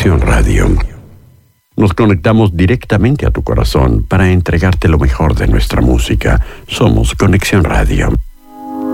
Conexión Radio. Nos conectamos directamente a tu corazón para entregarte lo mejor de nuestra música. Somos Conexión Radio.